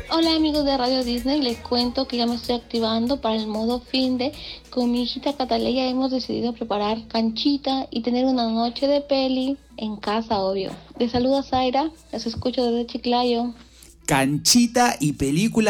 Hola amigos de Radio Disney, les cuento que ya me estoy activando para el modo finde. Con mi hijita Cataleya hemos decidido preparar canchita y tener una noche de peli en casa, obvio. Les saluda Zaira, los escucho desde Chiclayo. Canchita y películas